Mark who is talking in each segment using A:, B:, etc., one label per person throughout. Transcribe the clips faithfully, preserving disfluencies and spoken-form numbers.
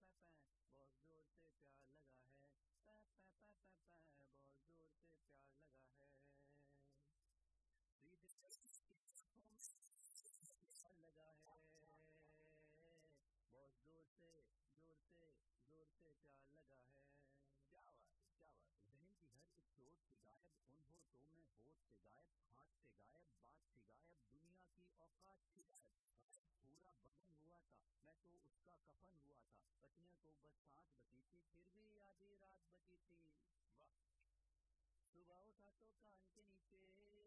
A: पै पै बहुत जोर से प्यार लगा है, पै पै पै पै पै बहुत जोर से प्यार लगा है, सीधे प्यार लगा है, बहुत जोर से जोर से जोर से प्यार लगा है।
B: क्या बात है, क्या बात है।
A: जहन की हर एक चोट से गायब, उन होठों में होठ से गायब, हाथ से गायब, बात से गायब, दुनिया की औकात से गायब, पूरा बदन हुआ था, मैं तो उसका कफन हुआ था, बचने को बस सांस बची थी, फिर भी आधी रात बची थी।
B: वाह।
A: सुबह उठा तो कान के नीचे,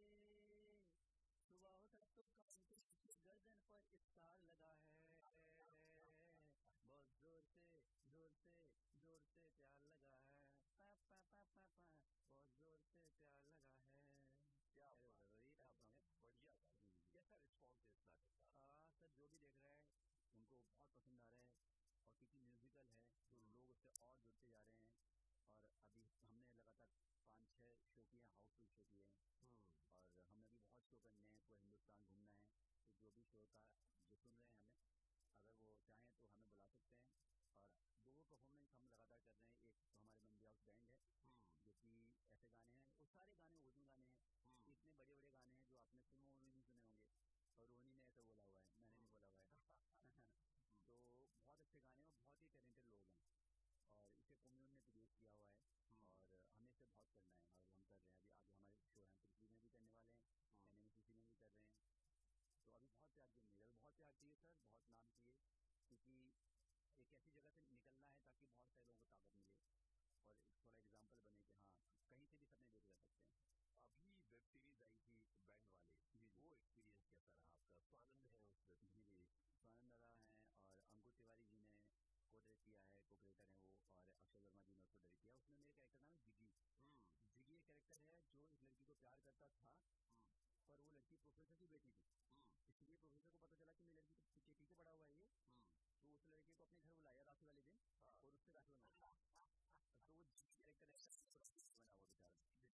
A: सुबह उठा तो कान के नीचे गर्दन पर स्टार लगा है, बहुत जोर से जोर से जोर से प्यार लगा है, पा पा पा पा पा बहुत जोर से प्यार लगा है।
B: क्या बढ़िया था। कैसा रिस्पॉन्स है इस नाटक का?
A: सर जो भी देख रहे हैं उनको बहुत पसंद आ रहा है, और क्योंकि म्यूजिकल है तो लोग उससे और जुड़ते जा रहे हैं, और अभी हमने लगातार पाँच छः शो किए हैं, हाउसफुल शो किए हैं, और हमें भी बहुत शो करने हैं, पूरा हिंदुस्तान घूमना है, तो जो भी शो का जो सुन रहे हैं हमें, अगर वो चाहें तो हमें बुला सकते हैं। और दो परफॉर्मेंस हम लगातार कर रहे हैं, एक तो हमारे मंडी हाउस बैंड है जो कि ऐसे गाने हैं, वो सारे गाने ओरिजिनल गाने हैं, इतने बड़े बड़े गाने हैं जो आपने सुने होंगे नहीं सुने होंगे, और रोहिणी ने ऐसा बोला हुआ है, मैंने नहीं बोला हुआ है तो बहुत अच्छे गाने और बहुत ही टैलेंटेड लोग हैं, और इसे कम्युन ने प्रोड्यूस किया हुआ है, और हमें इसे बहुत करना है, और हम कर रहे हैं। अभी आगे हमारे शो हैं पृथ्वी में भी करने वाले हैं, एनएमसीसी में भी कर रहे हैं, तो अभी बहुत प्यार चाहिए, अभी बहुत प्यार चाहिए सर, बहुत नाम चाहिए, क्योंकि एक ऐसी जगह से निकलना है ताकि बहुत सारे लोगों को ताकत मिले, और थोड़ा एग्जाम्पल बने कि हाँ कहीं से भी सपने देखे जा सकते हैं।
B: अभी वेब सीरीज आई थी बैंड वाले, वो एक्सपीरियंस कैसा रहा आपका? स्वानंद है उस वेब सीरीज,
A: स्वानंद दादा हैं, और अंकुर तिवारी जी ने को डायरेक्ट किया है, को क्रिएटर है वो, और अक्षय वर्मा जी ने उसको डायरेक्ट किया। उसमें मेरे कैरेक्टर नाम है जिगी। जिगी एक कैरेक्टर है जो एक लड़की को प्यार करता था, पर वो लड़की प्रोफेसर की बेटी थी, इसलिए प्रोफेसर को पता चला कि मेरी लड़की तो पीछे पड़ा हुआ है ये, तो उस लड़के को अपने घर बुलाया राखी वाले दिन, और उससे राखी बनवाया, तो वो जिगी कैरेक्टर बना वो बेचारा,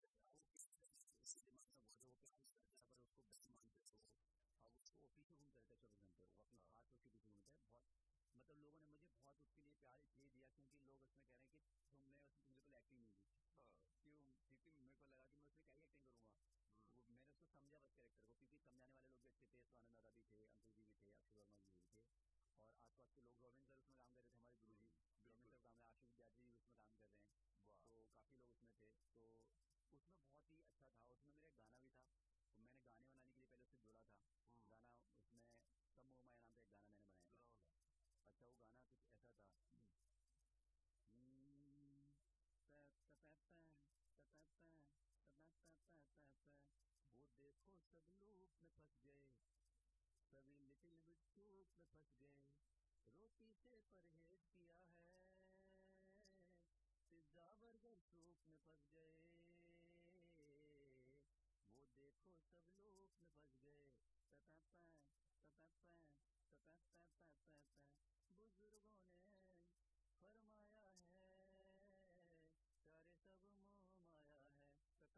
A: पर उसको बच्ची मानते तो अब उसको पीछे घूमते रहते चौबीस घंटे, वो अपनी हाथ उसके पीछे घूमते हैं। बहुत मतलब लोगों ने मुझे बहुत उसके लिए प्यार इसलिए दिया क्योंकि लोग उसमें कह रहे हैं कि तुमने उसमें बिल्कुल एक्टिंग नहीं की, क्यों? क्योंकि मेरे को लगा कि मैं उसमें क्या ही एक्टिंग करूंगा, वो मैंने उसको समझा बस कैरेक्टर को, क्योंकि समझाने वाले लोग भी अच्छे थे, स्वानंद दादा भी थे, अंकुर जी भी थे, अक्षय वर्मा जी भी थे, और आसपास के लोग, गोविंद सर उसमें काम कर रहे थे, हमारे गुरु जी गोविंद सर काम है, आशीष विद्यार्थी जी उसमें काम कर रहे हैं, तो काफी लोग उसमें थे, तो उसमें बहुत ही अच्छा था। उसमें मेरा एक गाना भी था, तो मैंने गाने बनाने के लिए पहले उससे जुड़ा था, गाना उसमें सब मोह माया नाम का एक गाना मैंने बनाया था। अच्छा वो गाना कुछ ऐसा था, वो देखो सब लूप में फंस गए, सभी लिटिल बिट सूप में फंस गए, रोटी से परहेज किया है, पिज्जा बर्गर सूप में फंस गए, वो देखो सब लूप में फंस गए, बुजुर्गों ने फरमाया है सारे सब मोह माया है,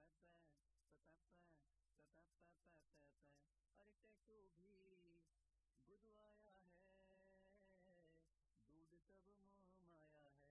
A: अरे टैटू भी बुदवाया है, दूध सब मोह माया है,